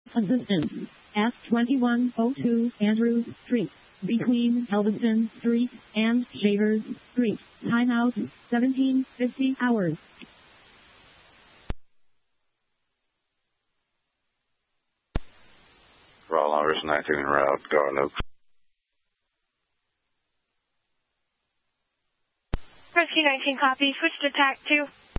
Assistance. S2102 Andrews Street. Between Elviston Street and Shavers Street. Timeout 17:50 hours. Raw Longers 19 en route, Garden Oaks. Rescue 19 copy. Switch to TAC 2.